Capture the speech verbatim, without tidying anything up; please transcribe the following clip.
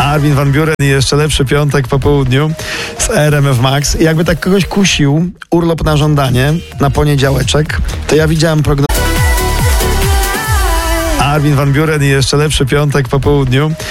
Armin van Buuren i jeszcze lepszy piątek po południu z R M F Max. I jakby tak kogoś kusił urlop na żądanie na poniedziałeczek, to ja widziałem prognozę. Armin van Buuren i jeszcze lepszy piątek po południu